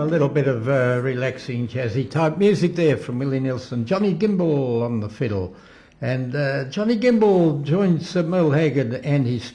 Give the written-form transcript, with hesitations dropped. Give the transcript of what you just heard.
little bit of relaxing, jazzy type music there from Willie Nelson. Johnny Gimble on the fiddle. And Johnny Gimble joined Sir Merle Haggard and his